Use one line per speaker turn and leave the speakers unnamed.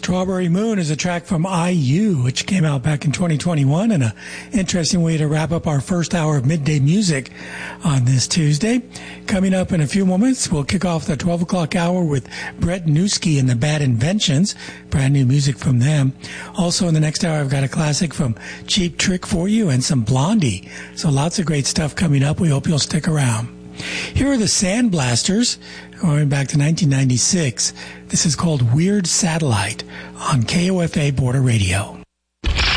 Strawberry Moon is a track from IU, which came out back in 2021, and an interesting way to wrap up our first hour of midday music on this Tuesday. Coming up in a few moments, we'll kick off the 12 o'clock hour with Brett Newski and the Bad Inventions, brand new music from them. Also in the next hour, I've got a classic from Cheap Trick for you and some Blondie. So lots of great stuff coming up. We hope you'll stick around. Here are the Sandblasters, going back to 1996. This is called Weird Satellite on KOFA Border Radio.